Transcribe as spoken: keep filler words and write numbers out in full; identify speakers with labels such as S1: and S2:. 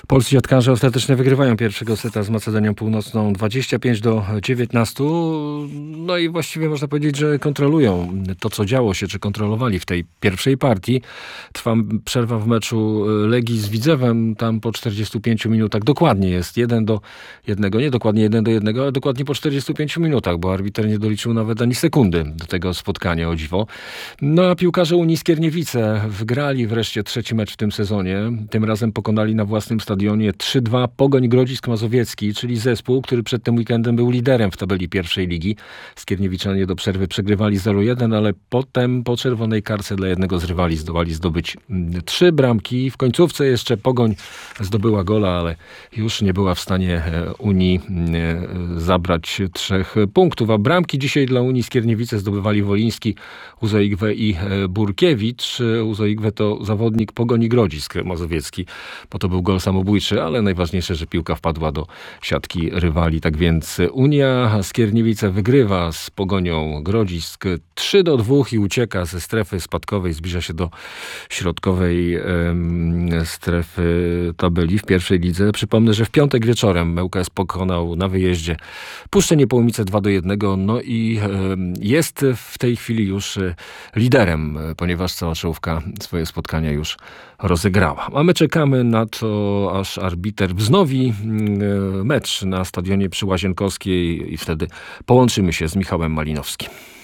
S1: Polscy siatkarze ostatecznie wygrywają pierwszego seta z Macedonią Północną dwadzieścia pięć do dziewiętnastu. No i właściwie można powiedzieć, że kontrolują to, co działo się, czy kontrolowali w tej pierwszej partii. Trwa przerwa w meczu Legii z Widzewem. Tam po czterdziestu pięciu minutach dokładnie jest jeden do jednego. Nie dokładnie jeden do jednego, ale dokładnie po czterdziestu pięciu minutach, bo arbiter nie doliczył nawet ani sekundy do tego spotkania, o dziwo. No a piłkarze Unii Skierniewice wygrali wreszcie trzeci mecz w tym sezonie. Tym razem pokonali na własnym stadionie trzy dwa Pogoń Grodzisk Mazowiecki, czyli zespół, który przed tym weekendem był liderem w tabeli pierwszej ligi. Skierniewiczanie do przerwy przegrywali zero jeden, ale potem po czerwonej kartce dla jednego z rywali zdołali zdobyć trzy bramki. W końcówce jeszcze Pogoń zdobyła gola, ale już nie była w stanie Unii zabrać trzech punktów. A bramki dzisiaj dla Unii Skierniewice zdobywali Woliński, Uzoigwe i Burkiewicz. Uzoigwe to zawodnik Pogoni Grodzisk Mazowiecki, bo to był gol samobójczy, ale najważniejsze, że piłka wpadła do siatki rywali. Tak więc Unia Skierniewice wygrywa z Pogonią Grodzisk trzy do dwóch i ucieka ze strefy spadkowej, zbliża się do środkowej em, strefy tabeli w pierwszej lidze. Przypomnę, że w piątek wieczorem ŁKS pokonał na wyjeździe Puszczę Niepołomice dwa do jednego, no i em, jest w tej chwili już liderem, ponieważ cała czołówka swoje spotkania już rozegrała. A my czekamy na to, aż arbiter wznowi mecz na stadionie przy Łazienkowskiej i wtedy połączymy się z Michałem Malinowskim.